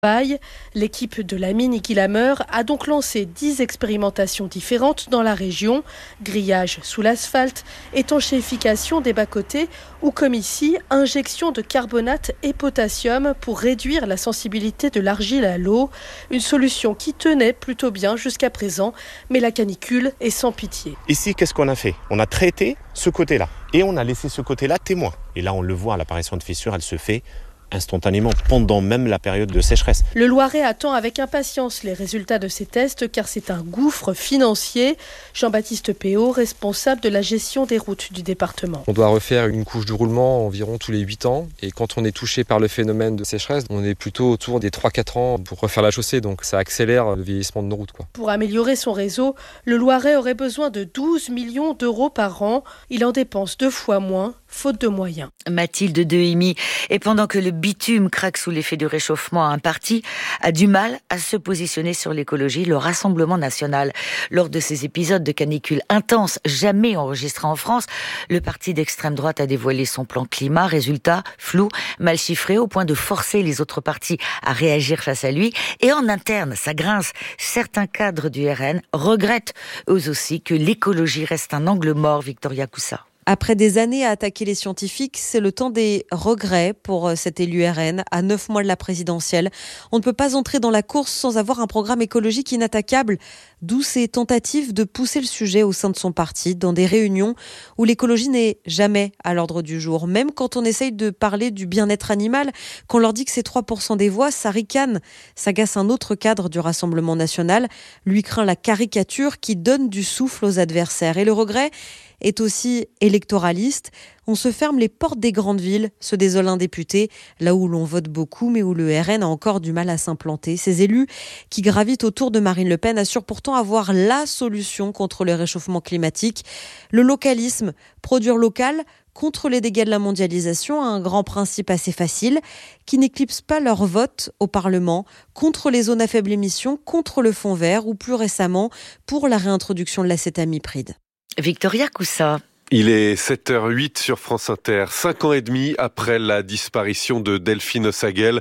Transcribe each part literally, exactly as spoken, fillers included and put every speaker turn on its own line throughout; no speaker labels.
L'équipe de la mine Guillamer a donc lancé dix expérimentations différentes dans la région. Grillage sous l'asphalte, étanchéification des bas-côtés ou comme ici, injection de carbonate et potassium pour réduire la sensibilité de l'argile à l'eau. Une solution qui tenait plutôt bien jusqu'à présent, mais la canicule est sans pitié.
Ici, qu'est-ce qu'on a fait ? On a traité ce côté-là et on a laissé ce côté-là témoin. Et là, on le voit, l'apparition de fissures, elle se fait instantanément, pendant même la période de sécheresse.
Le Loiret attend avec impatience les résultats de ces tests car c'est un gouffre financier. Jean-Baptiste Péot, responsable de la gestion des routes du département.
On doit refaire une couche de roulement environ tous les huit ans et quand on est touché par le phénomène de sécheresse, on est plutôt autour des trois à quatre ans pour refaire la chaussée, donc ça accélère le vieillissement de nos routes, quoi.
Pour améliorer son réseau, le Loiret aurait besoin de douze millions d'euros par an. Il en dépense deux fois moins, faute de moyens.
Mathilde Dehimi. Et pendant que le bitume craque sous l'effet du réchauffement, un parti a du mal à se positionner sur l'écologie, le Rassemblement national. Lors de ces épisodes de canicule intense, jamais enregistrés en France, le parti d'extrême droite a dévoilé son plan climat. Résultat, flou, mal chiffré, au point de forcer les autres partis à réagir face à lui. Et en interne, ça grince. Certains cadres du R N regrettent eux aussi que l'écologie reste un angle mort, Victoria Coussa.
Après des années à attaquer les scientifiques, c'est le temps des regrets pour cet élu R N. À neuf mois de la présidentielle, on ne peut pas entrer dans la course sans avoir un programme écologique inattaquable. D'où ces tentatives de pousser le sujet au sein de son parti, dans des réunions où l'écologie n'est jamais à l'ordre du jour. Même quand on essaye de parler du bien-être animal, qu'on leur dit que c'est trois pour cent des voix, ça ricane. S'agace un autre cadre du Rassemblement national. Lui craint la caricature qui donne du souffle aux adversaires. Et le regret est aussi électoraliste. On se ferme les portes des grandes villes, se désole un député, là où l'on vote beaucoup, mais où le R N a encore du mal à s'implanter. Ces élus qui gravitent autour de Marine Le Pen assurent pourtant avoir la solution contre le réchauffement climatique. Le localisme, produire local, contre les dégâts de la mondialisation, un grand principe assez facile, qui n'éclipse pas leur vote au Parlement, contre les zones à faible émission, contre le fonds vert ou plus récemment pour la réintroduction de l'acétamipride.
Victoria Coussa.
Il est sept heures huit sur France Inter. Cinq ans et demi après la disparition de Delphine Ossagel,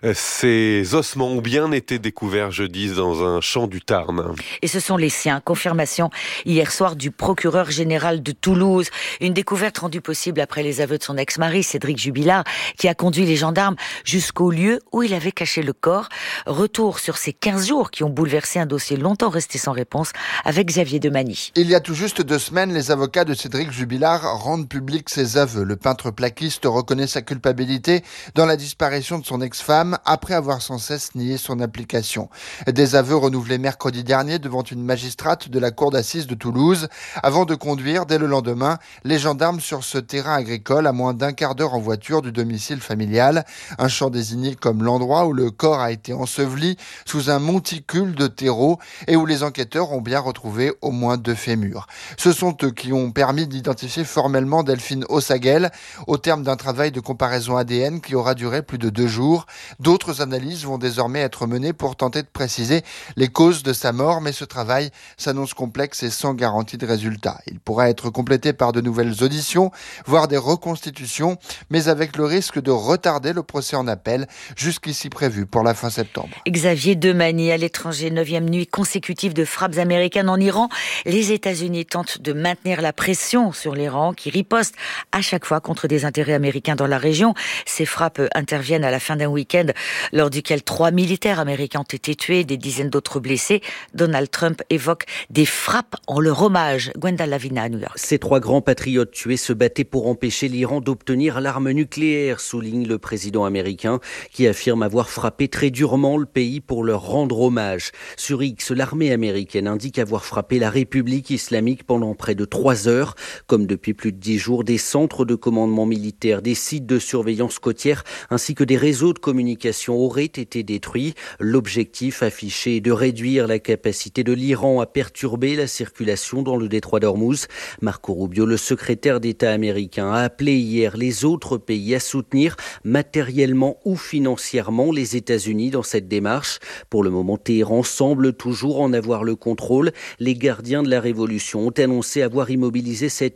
ses ossements ont bien été découverts jeudi dans un champ du Tarn.
Et ce sont les siens. Confirmation hier soir du procureur général de Toulouse. Une découverte rendue possible après les aveux de son ex-mari, Cédric Jubilard, qui a conduit les gendarmes jusqu'au lieu où il avait caché le corps. Retour sur ces quinze jours qui ont bouleversé un dossier longtemps resté sans réponse avec Xavier Demagny.
Il y a tout juste deux semaines, les avocats de Cédric Jubilard rendent publics ses aveux. Le peintre plaquiste reconnaît sa culpabilité dans la disparition de son ex-femme après avoir sans cesse nié son implication. Des aveux renouvelés mercredi dernier devant une magistrate de la cour d'assises de Toulouse avant de conduire dès le lendemain les gendarmes sur ce terrain agricole à moins d'un quart d'heure en voiture du domicile familial. Un champ désigné comme l'endroit où le corps a été enseveli sous un monticule de terreau et où les enquêteurs ont bien retrouvé au moins deux fémurs. Ce sont eux qui ont permis d'identifier identifié formellement Delphine Ossagel au terme d'un travail de comparaison A D N qui aura duré plus de deux jours. D'autres analyses vont désormais être menées pour tenter de préciser les causes de sa mort, mais ce travail s'annonce complexe et sans garantie de résultat. Il pourra être complété par de nouvelles auditions, voire des reconstitutions, mais avec le risque de retarder le procès en appel, jusqu'ici prévu pour la fin septembre.
Xavier Demagny, à l'étranger, neuvième nuit consécutive de frappes américaines en Iran. Les États-Unis tentent de maintenir la pression sur l'Iran, qui riposte à chaque fois contre des intérêts américains dans la région. Ces frappes interviennent à la fin d'un week-end lors duquel trois militaires américains ont été tués, des dizaines d'autres blessés. Donald Trump évoque des frappes en leur hommage. Gwenda Lavina à New York.
Ces trois grands patriotes tués se battaient pour empêcher l'Iran d'obtenir l'arme nucléaire, souligne le président américain, qui affirme avoir frappé très durement le pays pour leur rendre hommage. Sur X, l'armée américaine indique avoir frappé la République islamique pendant près de trois heures. Comme depuis plus de dix jours, des centres de commandement militaire, des sites de surveillance côtière ainsi que des réseaux de communication auraient été détruits. L'objectif affiché est de réduire la capacité de l'Iran à perturber la circulation dans le détroit d'Ormuz. Marco Rubio, le secrétaire d'État américain, a appelé hier les autres pays à soutenir matériellement ou financièrement les États-Unis dans cette démarche. Pour le moment, Téhéran semble toujours en avoir le contrôle. Les gardiens de la révolution ont annoncé avoir immobilisé sept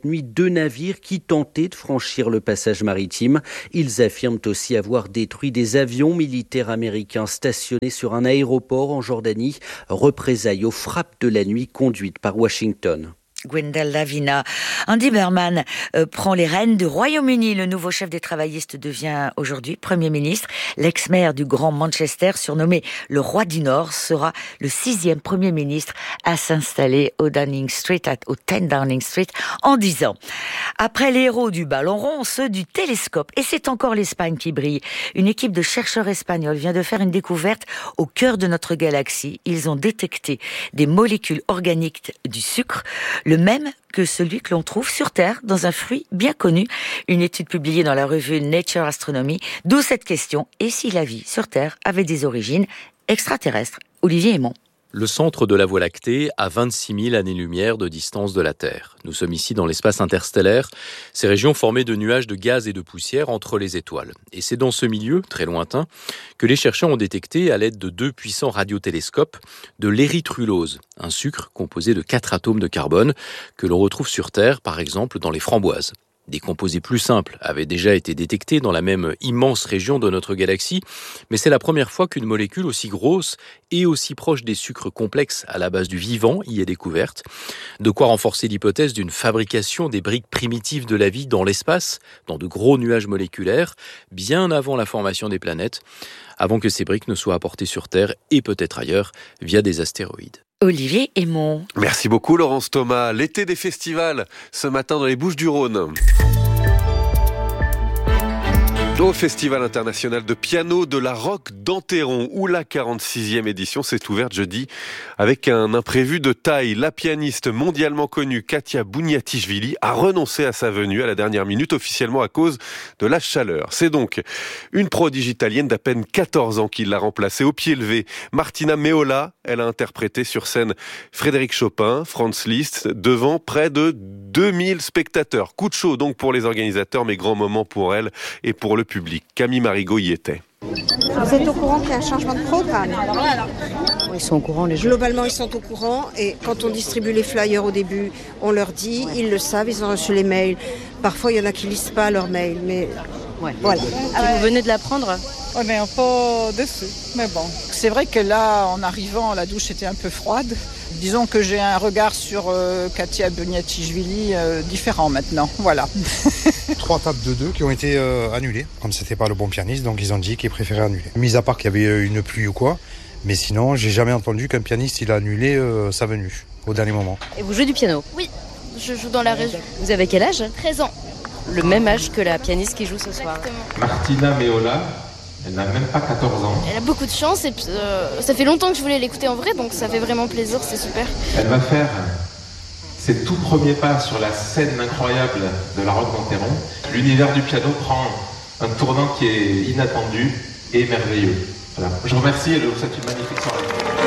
cette nuit deux navires qui tentaient de franchir le passage maritime. Ils affirment aussi avoir détruit des avions militaires américains stationnés sur un aéroport en Jordanie. Représailles aux frappes de la nuit conduites par Washington.
Gwendal Lavina. Andy Berman euh, prend les rênes du Royaume-Uni. Le nouveau chef des travaillistes devient aujourd'hui Premier ministre. L'ex-maire du Grand Manchester, surnommé le Roi du Nord, sera le sixième Premier ministre à s'installer au Downing Street, au dix Downing Street, en dix ans. Après les héros du ballon rond, ceux du télescope. Et c'est encore l'Espagne qui brille. Une équipe de chercheurs espagnols vient de faire une découverte au cœur de notre galaxie. Ils ont détecté des molécules organiques du sucre, le même que celui que l'on trouve sur Terre dans un fruit bien connu. Une étude publiée dans la revue Nature Astronomy, d'où cette question, et si la vie sur Terre avait des origines extraterrestres? Olivier Aymon.
Le centre de la Voie lactée a vingt-six mille années-lumière de distance de la Terre. Nous sommes ici dans l'espace interstellaire, ces régions formées de nuages de gaz et de poussière entre les étoiles. Et c'est dans ce milieu, très lointain, que les chercheurs ont détecté, à l'aide de deux puissants radiotélescopes, de l'érythrulose, un sucre composé de quatre atomes de carbone que l'on retrouve sur Terre, par exemple, dans les framboises. Des composés plus simples avaient déjà été détectés dans la même immense région de notre galaxie, mais c'est la première fois qu'une molécule aussi grosse et aussi proche des sucres complexes à la base du vivant y est découverte. De quoi renforcer l'hypothèse d'une fabrication des briques primitives de la vie dans l'espace, dans de gros nuages moléculaires, bien avant la formation des planètes, avant que ces briques ne soient apportées sur Terre et peut-être ailleurs via des astéroïdes.
Olivier Aymon.
Merci beaucoup Laurence Thomas. L'été des festivals, ce matin dans les Bouches-du-Rhône. Au Festival international de piano de la Roque d'Enterron, où la quarante-sixième édition s'est ouverte jeudi avec un imprévu de taille. La pianiste mondialement connue Katia Bouniatichvili a renoncé à sa venue à la dernière minute, officiellement à cause de la chaleur. C'est donc une prodige italienne d'à peine quatorze ans qui l'a remplacée au pied levé. Martina Meola, elle a interprété sur scène Frédéric Chopin, Franz Liszt, devant près de deux mille spectateurs. Coup de chaud donc pour les organisateurs, mais grand moment pour elle et pour le public. Camille Marigot y était.
Vous êtes au courant qu'il y a un changement de programme?
Ils sont au courant, les gens.
Globalement, ils sont au courant et quand on distribue les flyers au début, on leur dit, ils le savent, ils ont reçu les mails. Parfois, il y en a qui ne lisent pas leurs mails, mais
ouais.
Voilà.
Ah, vous venez de l'apprendre?
On est un peu déçus, mais bon. C'est vrai que là, en arrivant, la douche était un peu froide. Disons que j'ai un regard sur euh, Katia Bouniatichvili euh, différent maintenant, voilà.
Trois tables de deux qui ont été euh, annulées, comme c'était pas le bon pianiste, donc ils ont dit qu'ils préféraient annuler. Mis à part qu'il y avait une pluie ou quoi, mais sinon, j'ai jamais entendu qu'un pianiste il a annulé euh, sa venue au dernier moment.
Et vous jouez du piano?
Oui, je joue dans la région.
Vous avez quel âge?
treize ans.
Le même âge que la pianiste qui joue ce soir.
Exactement.
Martina Meola, elle n'a même pas quatorze ans.
Elle a beaucoup de chance et euh, ça fait longtemps que je voulais l'écouter en vrai, donc ça fait vraiment plaisir, c'est super.
Elle va faire ses tout premiers pas sur la scène incroyable de la Roque d'Enterron. L'univers du piano prend un tournant qui est inattendu et merveilleux. Voilà. Je vous remercie et je vous souhaite une magnifique soirée.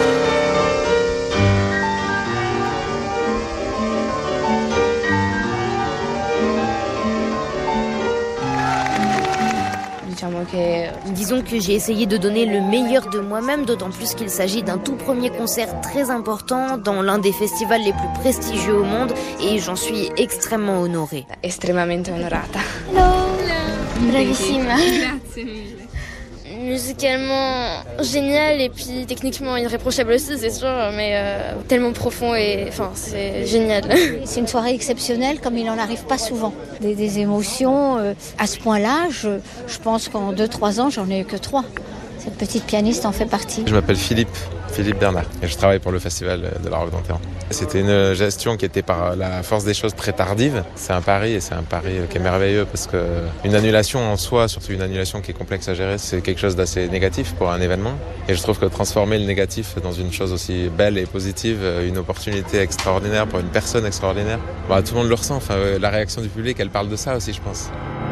Disons que j'ai essayé de donner le meilleur de moi-même, d'autant plus qu'il s'agit d'un tout premier concert très important dans l'un des festivals les plus prestigieux au monde et j'en suis extrêmement honorée.
Estremamente onorata.
Hello. Bravissima.
Grazie mille.
Musicalement génial et puis techniquement irréprochable aussi, c'est sûr, mais euh, tellement profond et enfin c'est génial.
C'est une soirée exceptionnelle comme il n'en arrive pas souvent. Des, des émotions euh, à ce point-là, je, je pense qu'en deux trois ans, j'en ai eu que trois. Cette petite pianiste en fait partie.
Je m'appelle Philippe, Philippe Bernard, et je travaille pour le Festival de la Roque d'Enterron. C'était une gestion qui était par la force des choses très tardive. C'est un pari et c'est un pari qui est merveilleux parce qu'une annulation en soi, surtout une annulation qui est complexe à gérer, c'est quelque chose d'assez négatif pour un événement. Et je trouve que transformer le négatif dans une chose aussi belle et positive, une opportunité extraordinaire pour une personne extraordinaire, bah, tout le monde le ressent. Enfin, la réaction du public, elle parle de ça aussi, je pense.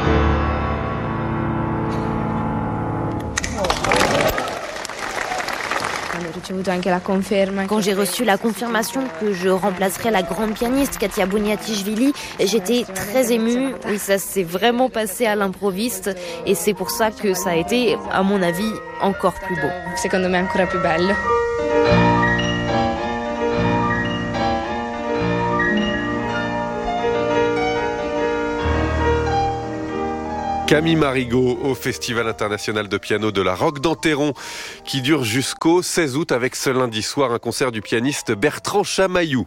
Quand j'ai reçu la confirmation que je remplacerais la grande pianiste Katia Bouniatichvili, j'étais très émue. Oui, ça s'est vraiment passé à l'improviste et c'est pour ça que ça a été, à mon avis, encore plus beau.
Secondo me ancora più bello.
Camille Marigot au Festival international de piano de la Roque d'Enterron qui dure jusqu'au seize août avec ce lundi soir un concert du pianiste Bertrand Chamaillou.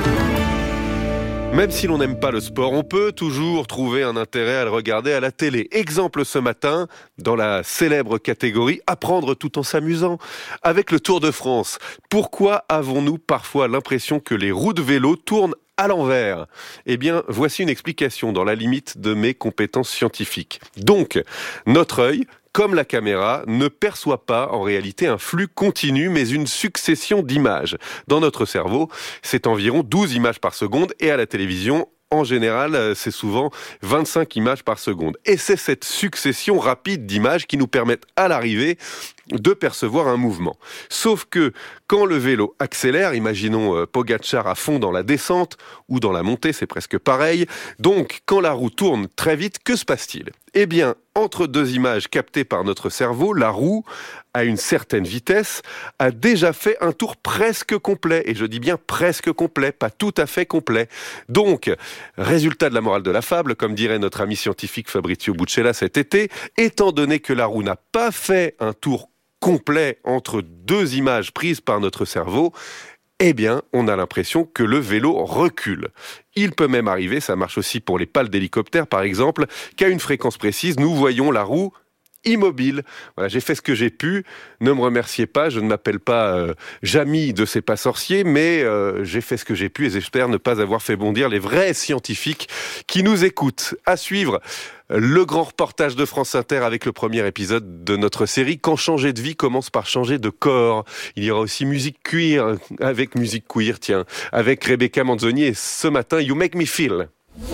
Même si l'on n'aime pas le sport, on peut toujours trouver un intérêt à le regarder à la télé. Exemple ce matin, dans la célèbre catégorie « Apprendre tout en s'amusant » avec le Tour de France. Pourquoi avons-nous parfois l'impression que les roues de vélo tournent à l'envers? Eh bien, voici une explication dans la limite de mes compétences scientifiques. Donc, notre œil, comme la caméra, ne perçoit pas en réalité un flux continu, mais une succession d'images. Dans notre cerveau, c'est environ douze images par seconde, et à la télévision, en général, c'est souvent vingt-cinq images par seconde. Et c'est cette succession rapide d'images qui nous permettent à l'arrivée de percevoir un mouvement. Sauf que quand le vélo accélère, imaginons euh, Pogacar à fond dans la descente ou dans la montée, c'est presque pareil. Donc, quand la roue tourne très vite, que se passe-t-il ? Eh bien, entre deux images captées par notre cerveau, la roue, à une certaine vitesse, a déjà fait un tour presque complet. Et je dis bien presque complet, pas tout à fait complet. Donc, résultat de la morale de la fable, comme dirait notre ami scientifique Fabrizio Buccella cet été, étant donné que la roue n'a pas fait un tour complet entre deux images prises par notre cerveau, eh bien, on a l'impression que le vélo recule. Il peut même arriver, ça marche aussi pour les pales d'hélicoptère par exemple, qu'à une fréquence précise, nous voyons la roue immobile. Voilà, j'ai fait ce que j'ai pu. Ne me remerciez pas, je ne m'appelle pas euh, Jamy de C'est pas sorcier, mais euh, j'ai fait ce que j'ai pu et j'espère ne pas avoir fait bondir les vrais scientifiques qui nous écoutent. À suivre, le grand reportage de France Inter avec le premier épisode de notre série. Quand changer de vie commence par changer de corps. Il y aura aussi musique queer, avec musique queer, tiens, avec Rebecca Manzoni et ce matin, You Make Me Feel.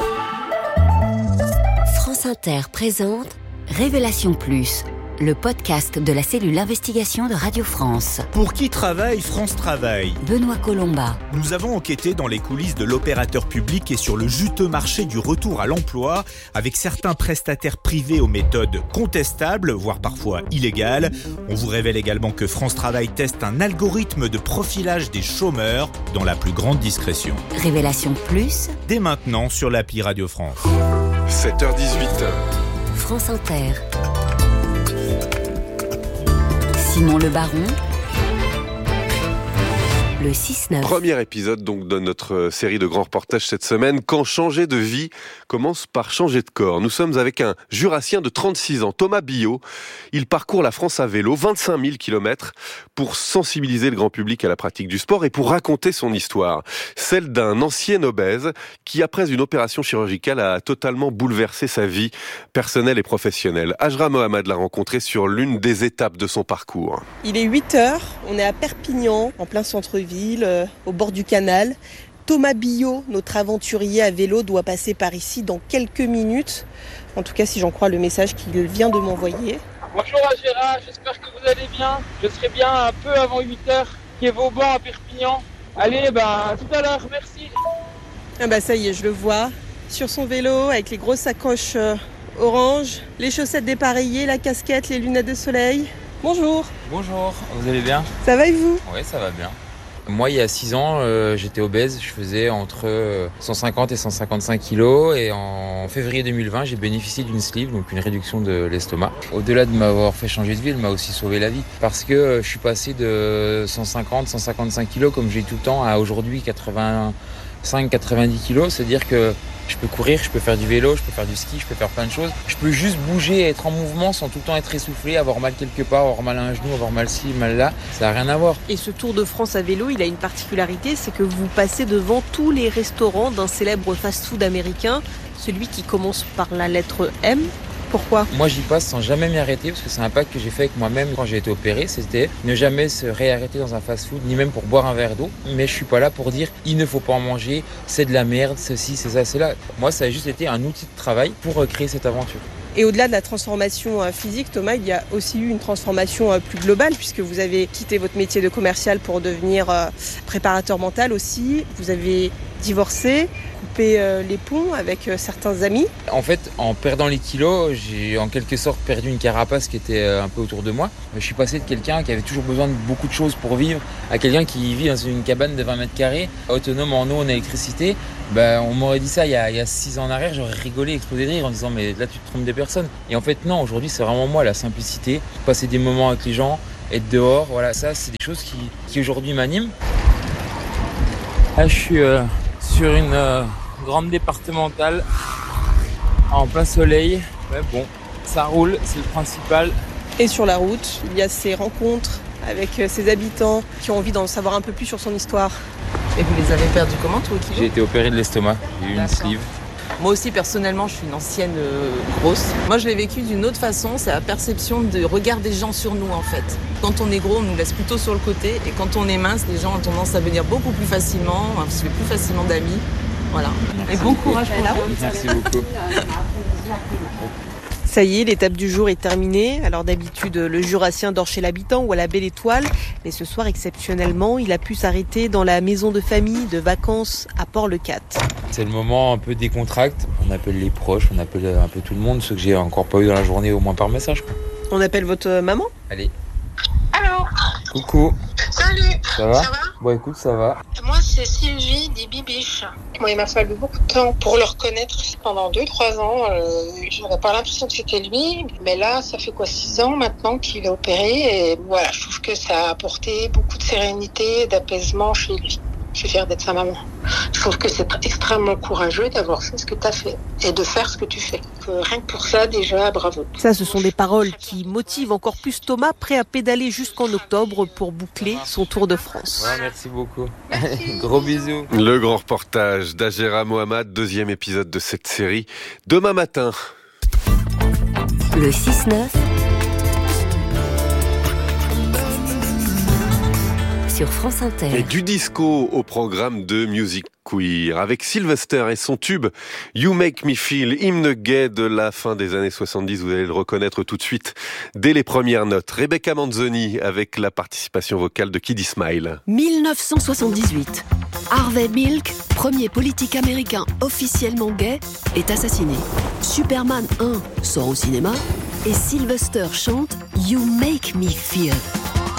France Inter présente Révélation Plus, le podcast de la cellule investigation de Radio France.
Pour qui travaille France Travail ?
Benoît Colomba.
Nous avons enquêté dans les coulisses de l'opérateur public et sur le juteux marché du retour à l'emploi, avec certains prestataires privés aux méthodes contestables, voire parfois illégales. On vous révèle également que France Travail teste un algorithme de profilage des chômeurs dans la plus grande discrétion.
Révélation Plus,
dès maintenant sur l'appli Radio France.
sept heures dix-huit.
France Inter. Simon Le Baron. Le six neuf.
Premier épisode donc de notre série de grands reportages cette semaine. Quand changer de vie commence par changer de corps. Nous sommes avec un Jurassien de trente-six ans, Thomas Billot. Il parcourt la France à vélo, vingt-cinq mille kilomètres, pour sensibiliser le grand public à la pratique du sport et pour raconter son histoire. Celle d'un ancien obèse qui, après une opération chirurgicale, a totalement bouleversé sa vie personnelle et professionnelle. Ajra Mohamed l'a rencontré sur l'une des étapes de son parcours.
Il est huit heures, on est à Perpignan, en plein centre-ville. Ville, au bord du canal. Thomas Billot, notre aventurier à vélo, doit passer par ici dans quelques minutes. En tout cas, si j'en crois le message qu'il vient de m'envoyer.
Bonjour à Gérard, j'espère que vous allez bien. Je serai bien un peu avant huit heures, qui est Vauban à Perpignan. Allez, ben, à tout à l'heure, merci.
Ah bah ça y est, je le vois. Sur son vélo, avec les grosses sacoches euh, orange, les chaussettes dépareillées, la casquette, les lunettes de soleil. Bonjour.
Bonjour, vous allez bien ?
Ça va et vous ?
Oui, ça va bien. Moi, il y a six ans, euh, j'étais obèse. Je faisais entre cent cinquante et cent cinquante-cinq kilos. Et en février deux mille vingt, j'ai bénéficié d'une sleeve, donc une réduction de l'estomac. Au-delà de m'avoir fait changer de vie, elle m'a aussi sauvé la vie. Parce que je suis passé de cent cinquante, cent cinquante-cinq kilos, comme j'ai tout le temps, à aujourd'hui quatre-vingt-cinq, quatre-vingt-dix kilos. C'est-à-dire que je peux courir, je peux faire du vélo, je peux faire du ski, je peux faire plein de choses. Je peux juste bouger, être en mouvement sans tout le temps être essoufflé, avoir mal quelque part, avoir mal à un genou, avoir mal ci, mal là. Ça n'a rien à voir.
Et ce Tour de France à vélo, il a une particularité, c'est que vous passez devant tous les restaurants d'un célèbre fast-food américain, celui qui commence par la lettre M. Pourquoi ?
Moi, j'y passe sans jamais m'y arrêter parce que c'est un pacte que j'ai fait avec moi-même quand j'ai été opéré. C'était ne jamais se réarrêter dans un fast-food, ni même pour boire un verre d'eau. Mais je suis pas là pour dire il ne faut pas en manger, c'est de la merde, ceci, c'est ça, c'est là. Moi, ça a juste été un outil de travail pour créer cette aventure.
Et au-delà de la transformation physique, Thomas, il y a aussi eu une transformation plus globale puisque vous avez quitté votre métier de commercial pour devenir préparateur mental aussi. Vous avez divorcé. coupé euh, les ponts avec euh, certains amis.
En fait, en perdant les kilos, j'ai en quelque sorte perdu une carapace qui était un peu autour de moi. Je suis passé de quelqu'un qui avait toujours besoin de beaucoup de choses pour vivre à quelqu'un qui vit dans une cabane de vingt mètres carrés, autonome en eau, en électricité. Ben, on m'aurait dit ça il y a six ans en arrière, j'aurais rigolé, explosé de rire en disant mais là tu te trompes des personnes. Et en fait non, aujourd'hui c'est vraiment moi, la simplicité, passer des moments avec les gens, être dehors, voilà, ça c'est des choses qui, qui aujourd'hui m'animent. Là je suis euh, sur une euh, grande départementale en plein soleil, ouais, bon, ça roule, c'est le principal.
Et sur la route, il y a ces rencontres avec ses habitants qui ont envie d'en savoir un peu plus sur son histoire.
Et vous les avez perdus comment, toi, au kilo ?
J'ai été opéré de l'estomac, j'ai eu une
D'accord.
sleeve.
Moi aussi, personnellement, je suis une ancienne euh, grosse. Moi, je l'ai vécu d'une autre façon, c'est la perception de regard des gens sur nous, en fait. Quand on est gros, on nous laisse plutôt sur le côté, et quand on est mince, les gens ont tendance à venir beaucoup plus facilement, on se fait plus facilement d'amis. Voilà.
Merci
et bon
beaucoup.
courage pour la route.
Merci beaucoup.
Ça y est, l'étape du jour est terminée. Alors d'habitude, le Jurassien dort chez l'habitant ou à la Belle Étoile. Mais ce soir, exceptionnellement, il a pu s'arrêter dans la maison de famille de vacances à Port-le-Cat.
C'est le moment un peu décontracté. On appelle les proches, on appelle un peu tout le monde, ceux que j'ai encore pas eu dans la journée, au moins par message, quoi.
On appelle votre maman ?
Allez.
Allô ?
Coucou.
Salut.
Ça va ?
Ça va ?
Bon écoute, ça va.
Moi, c'est Sylvie des Bibiches. Moi, il m'a fallu beaucoup de temps pour le reconnaître. Pendant deux trois ans, euh, je n'avais pas l'impression que c'était lui. Mais là, ça fait quoi, six ans maintenant qu'il est opéré. Et voilà, je trouve que ça a apporté beaucoup de sérénité, d'apaisement chez lui. Je suis fière d'être sa maman. Je trouve que c'est extrêmement courageux d'avoir fait ce que tu as fait et de faire ce que tu fais. Que rien que pour ça, déjà, bravo.
Ça, ce sont des paroles qui motivent encore plus Thomas, prêt à pédaler jusqu'en octobre pour boucler son Tour de France.
Ouais, merci beaucoup. Gros bisous.
Le grand reportage d'Ajera Mohamed, deuxième épisode de cette série, demain matin.
Le six neuf sur France Inter.
Et du disco au programme de Music Queer, avec Sylvester et son tube You Make Me Feel, hymne gay de la fin des années soixante-dix, vous allez le reconnaître tout de suite dès les premières notes. Rebecca Manzoni avec la participation vocale de Kiddy Smile.
dix-neuf cent soixante-dix-huit. Harvey Milk, premier politique américain officiellement gay, est assassiné. Superman un sort au cinéma et Sylvester chante You Make Me Feel.